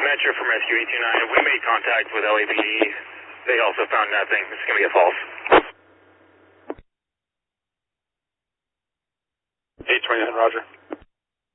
Metro from Rescue 829. We made contact with LAPD. They also found nothing. It's going to be a false. 829, roger.